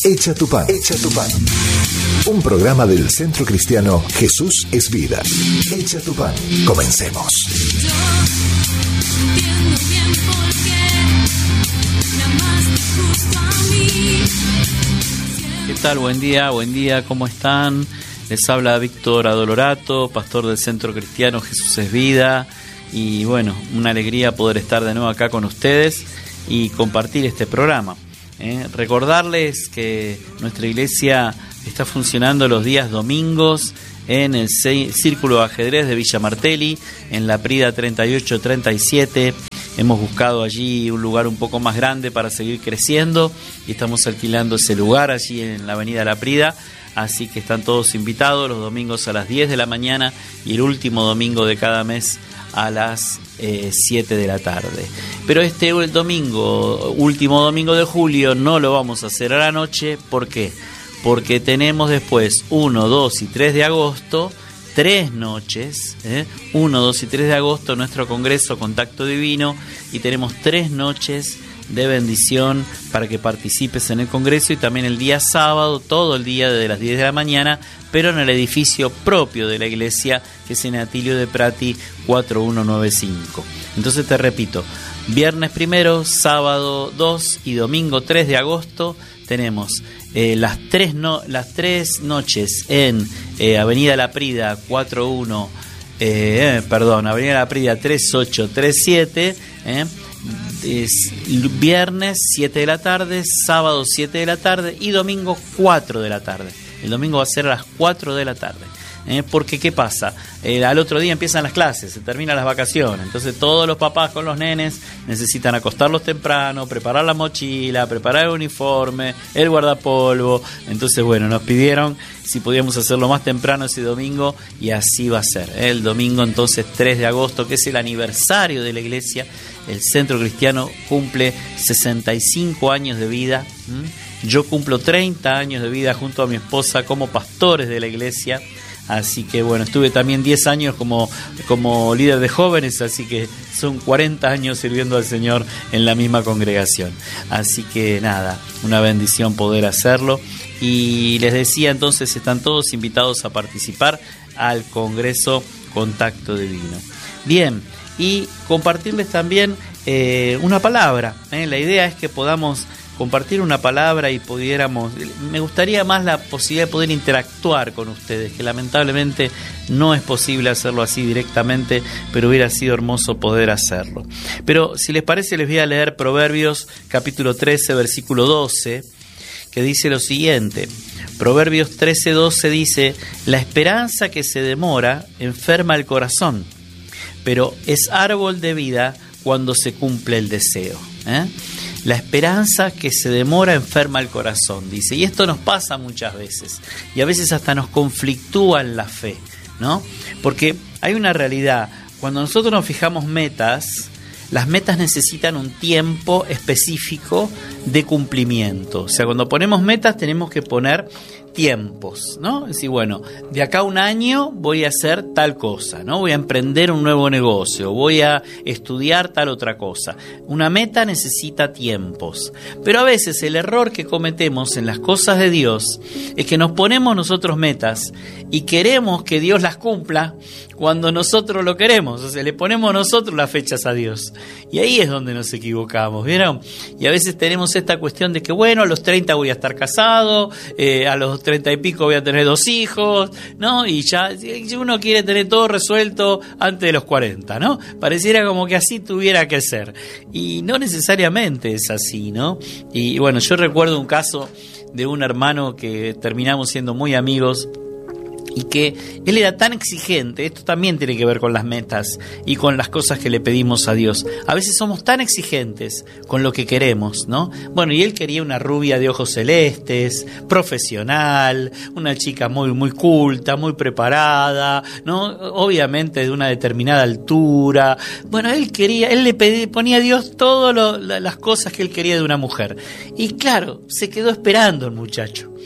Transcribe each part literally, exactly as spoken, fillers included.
Echa tu pan. Echa tu pan. Un programa del Centro Cristiano Jesús es Vida. Echa tu pan. Comencemos. Yo entiendo bien por qué me amaste justo a mí. ¿Qué tal? Buen día, buen día, ¿cómo están? Les habla Víctor Adolorato, pastor del Centro Cristiano Jesús es Vida. Y bueno, una alegría poder estar de nuevo acá con ustedes y compartir este programa. ¿eh? Recordarles que nuestra iglesia está funcionando los días domingos en el Círculo de Ajedrez de Villa Martelli, en la Prida treinta y ocho treinta y siete. Hemos buscado allí un lugar un poco más grande para seguir creciendo y estamos alquilando ese lugar allí en la avenida La Prida. Así que están todos invitados los domingos a las diez de la mañana y el último domingo de cada mes a las eh, siete de la tarde. Pero este el domingo, último domingo de julio, no lo vamos a hacer a la noche. ¿Por qué? Porque tenemos después uno, dos y tres de agosto, tres noches, ¿eh? uno, dos y tres de agosto, nuestro congreso Contacto Divino, y tenemos tres noches de bendición para que participes en el congreso, y también el día sábado, todo el día desde las diez de la mañana, pero en el edificio propio de la iglesia, que es en Atilio de Prati cuatro mil ciento noventa y cinco. Entonces te repito, viernes primero, sábado dos y domingo tres de agosto tenemos eh, las, tres no, las tres noches en eh, Avenida La Prida cuatro uno, eh, perdón, Avenida La Prida tres ocho tres siete, eh, es viernes siete de la tarde, sábado siete de la tarde y domingo cuatro de la tarde. El domingo va a ser a las cuatro de la tarde. ¿eh? Porque ¿qué pasa? Eh, al otro día empiezan las clases, se terminan las vacaciones. Entonces todos los papás con los nenes necesitan acostarlos temprano, preparar la mochila, preparar el uniforme, el guardapolvo. Entonces, bueno, nos pidieron si podíamos hacerlo más temprano ese domingo, y así va a ser. ¿eh? El domingo entonces tres de agosto, que es el aniversario de la iglesia. El Centro Cristiano cumple sesenta y cinco años de vida. ¿Mm? Yo cumplo treinta años de vida junto a mi esposa como pastores de la iglesia. Así que bueno, estuve también diez años como, como líder de jóvenes, así que son cuarenta años sirviendo al Señor en la misma congregación. Así que nada, una bendición poder hacerlo. Y les decía entonces, están todos invitados a participar al Congreso Contacto Divino. Bien, y compartirles también eh, una palabra. ¿eh? La idea es que podamos compartir una palabra y pudiéramos, me gustaría más la posibilidad de poder interactuar con ustedes, que lamentablemente no es posible hacerlo así directamente, pero hubiera sido hermoso poder hacerlo. Pero si les parece, les voy a leer Proverbios capítulo trece, versículo doce, que dice lo siguiente. Proverbios trece, doce dice: la esperanza que se demora enferma el corazón, pero es árbol de vida cuando se cumple el deseo. ¿eh? La esperanza que se demora enferma el corazón, dice. Y esto nos pasa muchas veces. Y a veces hasta nos conflictúa en la fe, ¿no? Porque hay una realidad. Cuando nosotros nos fijamos metas, las metas necesitan un tiempo específico de cumplimiento. O sea, cuando ponemos metas tenemos que poner tiempos, ¿no? Es decir, bueno, de acá a un año voy a hacer tal cosa, ¿no? Voy a emprender un nuevo negocio, voy a estudiar tal otra cosa. Una meta necesita tiempos. Pero a veces el error que cometemos en las cosas de Dios es que nos ponemos nosotros metas y queremos que Dios las cumpla cuando nosotros lo queremos. O sea, le ponemos nosotros las fechas a Dios. Y ahí es donde nos equivocamos, ¿vieron? Y a veces tenemos esta cuestión de que, bueno, a los treinta voy a estar casado, eh, a los treinta y pico voy a tener dos hijos, ¿no? Y ya uno quiere tener todo resuelto antes de los cuarenta, ¿no? Pareciera como que así tuviera que ser. Y no necesariamente es así, ¿no? Y bueno, yo recuerdo un caso de un hermano que terminamos siendo muy amigos, y que él era tan exigente. Esto también tiene que ver con las metas y con las cosas que le pedimos a Dios. A veces somos tan exigentes con lo que queremos, ¿no? Bueno, y él quería una rubia de ojos celestes, profesional, una chica muy, muy culta, muy preparada, ¿no? Obviamente de una determinada altura. Bueno, él quería, él le pedía, ponía a Dios todas las cosas que él quería de una mujer. Y claro, se quedó esperando el muchacho.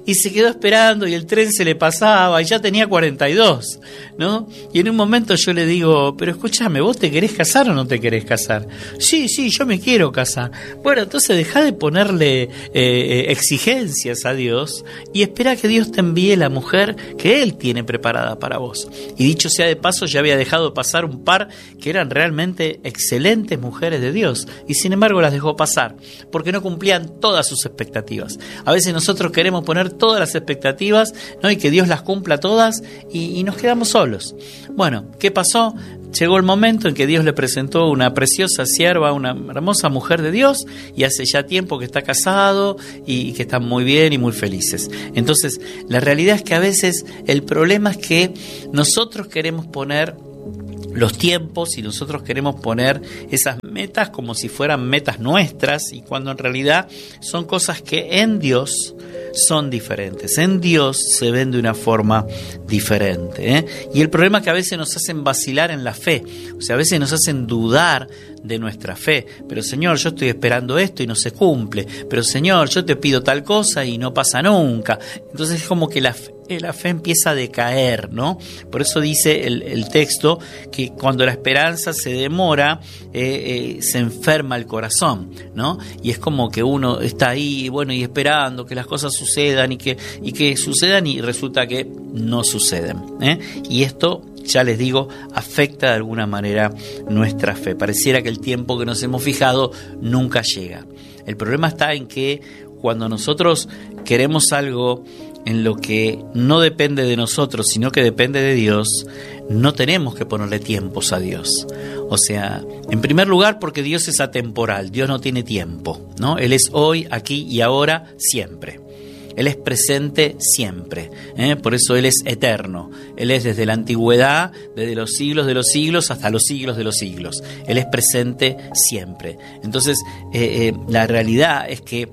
y se quedó esperando y el tren se le pasaba y ya tenía cuarenta y dos, ¿no? Y en un momento yo le digo, pero escúchame, ¿vos te querés casar o no te querés casar? Sí, sí, yo me quiero casar. Bueno, entonces dejá de ponerle eh, exigencias a Dios y espera que Dios te envíe la mujer que Él tiene preparada para vos. Y dicho sea de paso, ya había dejado pasar un par que eran realmente excelentes mujeres de Dios y sin embargo las dejó pasar porque no cumplían todas sus expectativas. A veces nosotros queremos poner todas las expectativas, ¿no? Y que Dios las cumpla todas y, y nos quedamos solos. Bueno, ¿qué pasó? Llegó el momento en que Dios le presentó una preciosa sierva, una hermosa mujer de Dios, y hace ya tiempo que está casado y que están muy bien y muy felices. Entonces, la realidad es que a veces el problema es que nosotros queremos poner los tiempos y nosotros queremos poner esas metas como si fueran metas nuestras, y cuando en realidad son cosas que en Dios son diferentes. En Dios se ven de una forma diferente, ¿eh? Y el problema es que a veces nos hacen vacilar en la fe, o sea, a veces nos hacen dudar de nuestra fe. Pero Señor, yo estoy esperando esto y no se cumple. Pero Señor, yo te pido tal cosa y no pasa nunca. Entonces es como que la fe, la fe empieza a decaer, ¿no? Por eso dice el, el texto que cuando la esperanza se demora, eh, eh, se enferma el corazón, ¿no? Y es como que uno está ahí, bueno, y esperando que las cosas sucedan y que, y que sucedan y resulta que no suceden, ¿eh? Y esto, ya les digo, afecta de alguna manera nuestra fe. Pareciera que el tiempo que nos hemos fijado nunca llega. El problema está en que cuando nosotros queremos algo en lo que no depende de nosotros, sino que depende de Dios, no tenemos que ponerle tiempos a Dios. O sea, en primer lugar, porque Dios es atemporal, Dios no tiene tiempo, ¿no? Él es hoy, aquí y ahora, siempre. Él es presente siempre, ¿eh? Por eso Él es eterno. Él es desde la antigüedad, desde los siglos de los siglos hasta los siglos de los siglos. Él es presente siempre. Entonces, eh, eh, la realidad es que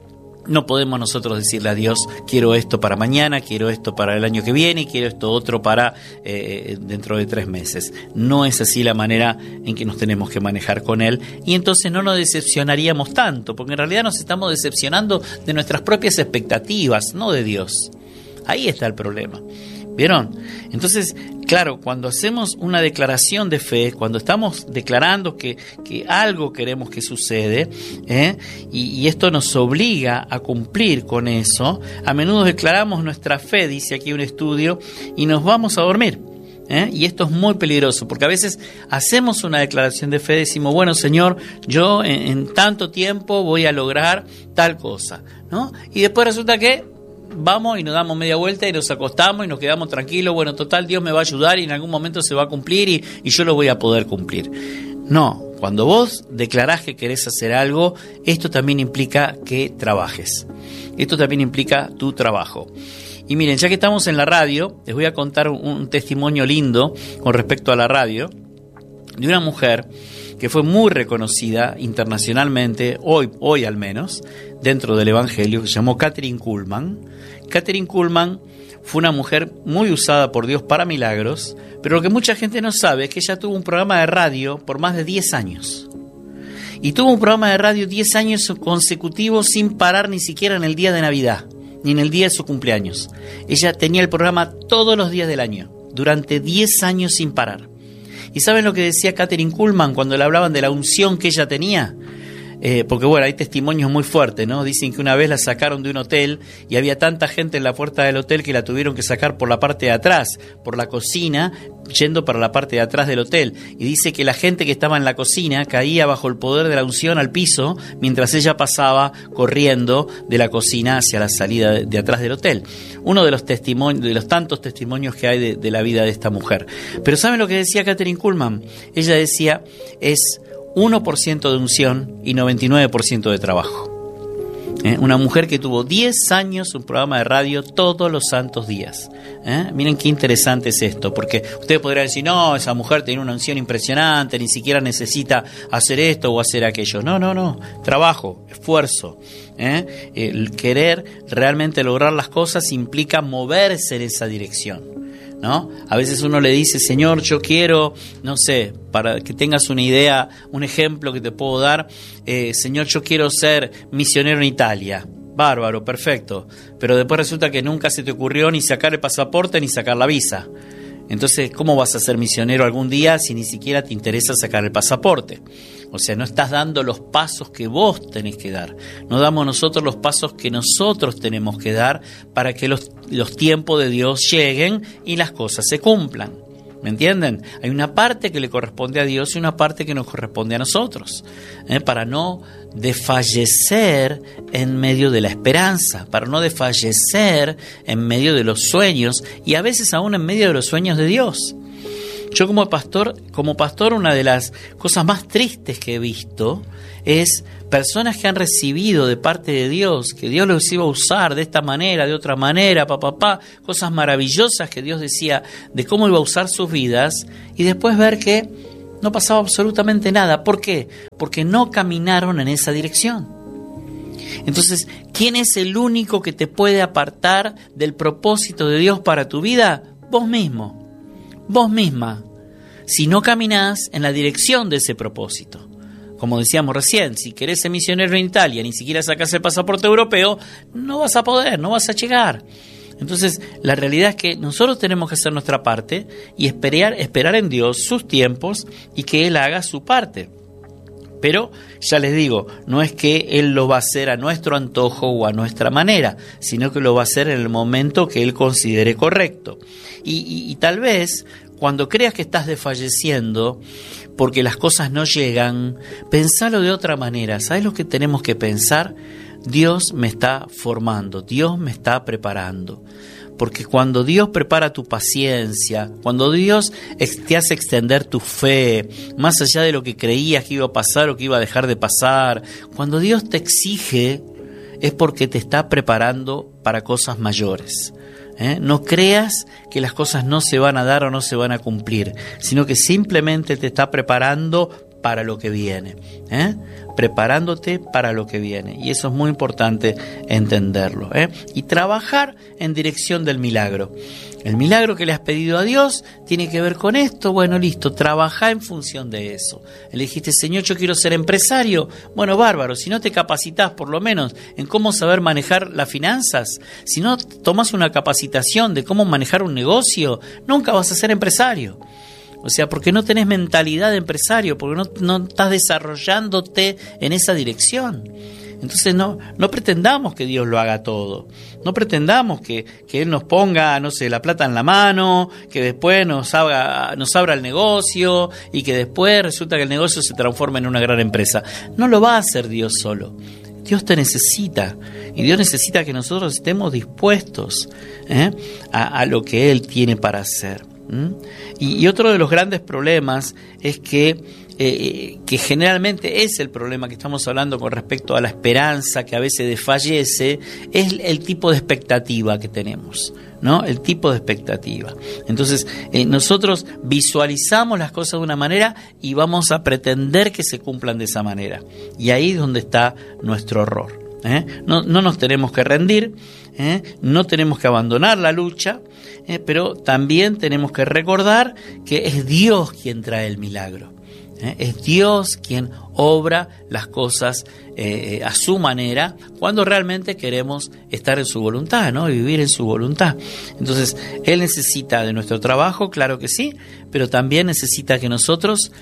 no podemos nosotros decirle a Dios, quiero esto para mañana, quiero esto para el año que viene y quiero esto otro para eh, dentro de tres meses. No es así la manera en que nos tenemos que manejar con Él, y entonces no nos decepcionaríamos tanto, porque en realidad nos estamos decepcionando de nuestras propias expectativas, no de Dios. Ahí está el problema. ¿Vieron? Entonces, claro, cuando hacemos una declaración de fe, cuando estamos declarando que, que algo queremos que sucede, ¿eh? y, y esto nos obliga a cumplir con eso, a menudo declaramos nuestra fe, dice aquí un estudio, y nos vamos a dormir. ¿Eh? Y esto es muy peligroso, porque a veces hacemos una declaración de fe, decimos, bueno, Señor, yo en, en tanto tiempo voy a lograr tal cosa, ¿no? Y después resulta que vamos y nos damos media vuelta y nos acostamos y nos quedamos tranquilos, bueno, total, Dios me va a ayudar y en algún momento se va a cumplir y, y yo lo voy a poder cumplir. No, cuando vos declarás que querés hacer algo, esto también implica que trabajes. Esto también implica tu trabajo. Y miren, ya que estamos en la radio, les voy a contar un, un testimonio lindo con respecto a la radio, de una mujer que fue muy reconocida internacionalmente, hoy, hoy al menos, dentro del Evangelio, que se llamó Kathryn Kuhlman. Kathryn Kuhlman fue una mujer muy usada por Dios para milagros, pero lo que mucha gente no sabe es que ella tuvo un programa de radio por más de diez años. Y tuvo un programa de radio diez años consecutivos sin parar ni siquiera en el día de Navidad, ni en el día de su cumpleaños. Ella tenía el programa todos los días del año, durante diez años sin parar. ¿Y saben lo que decía Kathryn Kuhlman cuando le hablaban de la unción que ella tenía? Eh, porque bueno, hay testimonios muy fuertes, ¿no? Dicen que una vez la sacaron de un hotel y había tanta gente en la puerta del hotel que la tuvieron que sacar por la parte de atrás, por la cocina, yendo para la parte de atrás del hotel. Y dice que la gente que estaba en la cocina caía bajo el poder de la unción al piso mientras ella pasaba corriendo de la cocina hacia la salida de, de atrás del hotel. Uno de los testimonios, de los tantos testimonios que hay de, de la vida de esta mujer. Pero ¿saben lo que decía Kathryn Kuhlman? Ella decía, es uno por ciento de unción y noventa y nueve por ciento de trabajo. ¿Eh? Una mujer que tuvo diez años un programa de radio todos los santos días. ¿Eh? Miren qué interesante es esto, porque ustedes podrían decir, no, esa mujer tiene una unción impresionante, ni siquiera necesita hacer esto o hacer aquello. No, no, no, trabajo, esfuerzo. ¿Eh? El querer realmente lograr las cosas implica moverse en esa dirección, ¿no? A veces uno le dice, Señor, yo quiero, no sé, para que tengas una idea, un ejemplo que te puedo dar, eh, Señor, yo quiero ser misionero en Italia. bárbaro, perfecto, pero después resulta que nunca se te ocurrió ni sacar el pasaporte ni sacar la visa. Entonces, ¿cómo vas a ser misionero algún día si ni siquiera te interesa sacar el pasaporte? O sea, no estás dando los pasos que vos tenés que dar. No damos nosotros los pasos que nosotros tenemos que dar para que los, los tiempos de Dios lleguen y las cosas se cumplan. ¿Me entienden? Hay una parte que le corresponde a Dios y una parte que nos corresponde a nosotros, ¿eh? Para no desfallecer en medio de la esperanza, para no desfallecer en medio de los sueños y a veces aún en medio de los sueños de Dios. Yo como pastor, como pastor, una de las cosas más tristes que he visto es personas que han recibido de parte de Dios, que Dios los iba a usar de esta manera, de otra manera, pa, pa, pa, cosas maravillosas que Dios decía de cómo iba a usar sus vidas, y después ver que no pasaba absolutamente nada. ¿Por qué? Porque no caminaron en esa dirección. Entonces, ¿quién es el único que te puede apartar del propósito de Dios para tu vida? Vos mismo. Vos misma, si no caminás en la dirección de ese propósito. Como decíamos recién, si querés ser misionero en Italia, ni siquiera sacás el pasaporte europeo, no vas a poder, no vas a llegar. Entonces, la realidad es que nosotros tenemos que hacer nuestra parte y esperar, esperar en Dios sus tiempos y que Él haga su parte. Pero, ya les digo, no es que Él lo va a hacer a nuestro antojo o a nuestra manera, sino que lo va a hacer en el momento que Él considere correcto. Y, y, y tal vez, cuando creas que estás desfalleciendo porque las cosas no llegan, pensalo de otra manera. ¿Sabes lo que tenemos que pensar? Dios me está formando, Dios me está preparando. Porque cuando Dios prepara tu paciencia, cuando Dios te hace extender tu fe, más allá de lo que creías que iba a pasar o que iba a dejar de pasar, cuando Dios te exige, es porque te está preparando para cosas mayores. ¿Eh? No creas que las cosas no se van a dar o no se van a cumplir, sino que simplemente te está preparando para lo que viene, ¿eh? preparándote para lo que viene. Y eso es muy importante entenderlo, ¿eh? Y trabajar en dirección del milagro. El milagro que le has pedido a Dios tiene que ver con esto. Bueno, listo, trabajá en función de eso. Le dijiste, Señor, yo quiero ser empresario. Bueno, bárbaro, si no te capacitás por lo menos en cómo saber manejar las finanzas, si no tomás una capacitación de cómo manejar un negocio, nunca vas a ser empresario. O sea, porque no tenés mentalidad de empresario, porque no, no estás desarrollándote en esa dirección. Entonces no, no pretendamos que Dios lo haga todo. No pretendamos que, que Él nos ponga, no sé, la plata en la mano, que después nos abra, nos abra el negocio y que después resulta que el negocio se transforma en una gran empresa. No lo va a hacer Dios solo. Dios te necesita y Dios necesita que nosotros estemos dispuestos ¿eh? a, a lo que Él tiene para hacer. ¿Mm? Y, y otro de los grandes problemas es que, eh, que generalmente es el problema que estamos hablando con respecto a la esperanza que a veces desfallece, es el tipo de expectativa que tenemos, ¿no? El tipo de expectativa. Entonces, eh, nosotros visualizamos las cosas de una manera y vamos a pretender que se cumplan de esa manera. Y ahí es donde está nuestro error. ¿Eh? No, no nos tenemos que rendir, ¿eh? no tenemos que abandonar la lucha, ¿eh? pero también tenemos que recordar que es Dios quien trae el milagro. ¿eh? Es Dios quien obra las cosas eh, a su manera cuando realmente queremos estar en su voluntad, ¿no? Y vivir en su voluntad. Entonces, Él necesita de nuestro trabajo, claro que sí, pero también necesita que nosotros,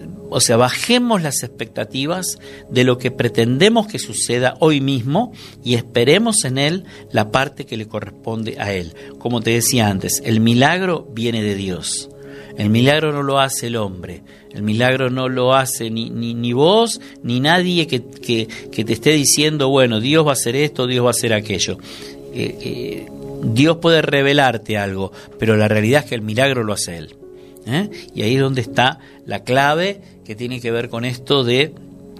o sea, bajemos las expectativas de lo que pretendemos que suceda hoy mismo y esperemos en Él la parte que le corresponde a Él. Como te decía antes, el milagro viene de Dios. El milagro no lo hace el hombre, el milagro no lo hace ni, ni, ni vos, ni nadie que, que, que te esté diciendo, bueno, Dios va a hacer esto, Dios va a hacer aquello. Eh, eh, Dios puede revelarte algo, pero la realidad es que el milagro lo hace Él. ¿eh? Y ahí es donde está la clave que tiene que ver con esto de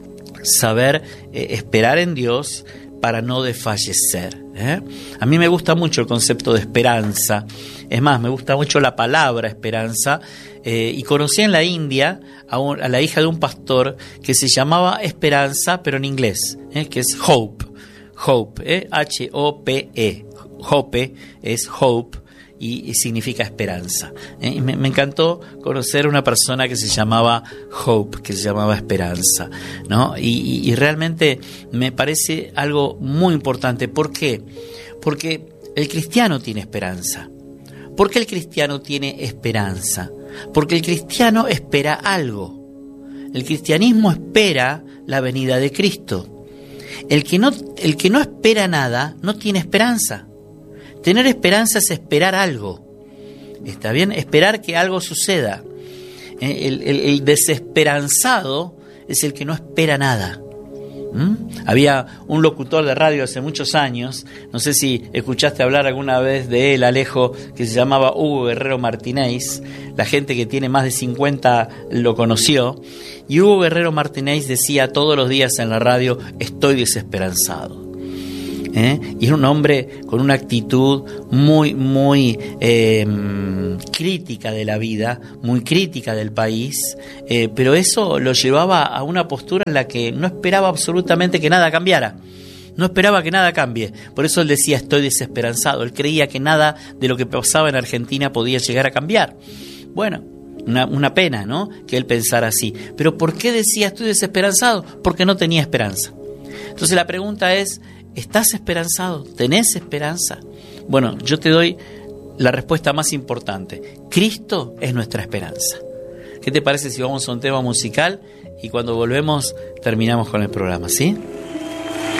saber eh, esperar en Dios para no desfallecer. ¿eh? A mí me gusta mucho el concepto de esperanza. Es más, me gusta mucho la palabra esperanza. Eh, y conocí en la India a, un, a la hija de un pastor que se llamaba Esperanza, pero en inglés, ¿eh? que es Hope. Hope, ¿eh? H O P E. Hope es Hope. y, y significa esperanza. ¿eh? Y me, me encantó conocer a una persona que se llamaba Hope, que se llamaba Esperanza, ¿no? Y, y, y realmente me parece algo muy importante. ¿Por qué? Porque el cristiano tiene esperanza. ¿Por qué el cristiano tiene esperanza? Porque el cristiano espera algo. El cristianismo espera la venida de Cristo. El que no, el que no espera nada no tiene esperanza. Tener esperanza es esperar algo. ¿Está bien? Esperar que algo suceda. El, el, el desesperanzado es el que no espera nada. ¿Mm? Había un locutor de radio hace muchos años, no sé si escuchaste hablar alguna vez de él, Alejo, que se llamaba Hugo Guerrero Martínez. La gente que tiene más de cincuenta lo conoció. Y Hugo Guerrero Martínez decía todos los días en la radio: estoy desesperanzado. ¿Eh? Y era un hombre con una actitud muy, muy eh, crítica de la vida, muy crítica del país, eh, pero eso lo llevaba a una postura en la que no esperaba absolutamente que nada cambiara. No esperaba que nada cambie. Por eso él decía: estoy desesperanzado. Él creía que nada de lo que pasaba en Argentina podía llegar a cambiar. Bueno, una, una pena, ¿no?, que él pensara así. Pero ¿por qué decía estoy desesperanzado? Porque no tenía esperanza. Entonces la pregunta es: ¿estás esperanzado? ¿Tenés esperanza? Bueno, yo te doy la respuesta más importante. Cristo es nuestra esperanza. ¿Qué te parece si vamos a un tema musical y cuando volvemos terminamos con el programa, ¿sí?